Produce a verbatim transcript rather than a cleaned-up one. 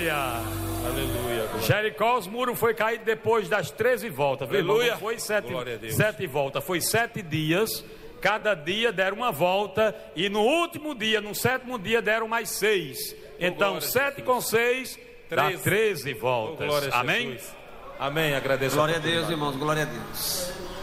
Aleluia. Aleluia. Jericó, os muros foi caído depois das treze voltas. Aleluia. Não foi sete, Glória a Deus. sete voltas, foi sete dias. Cada dia deram uma volta. E no último dia, no sétimo dia, deram mais seis. Então, glória a sete com seis, dá Treze. treze voltas. Oh, glória a Amém? Jesus. Amém. Agradeço. Glória a Deus, irmãos, glória a Deus.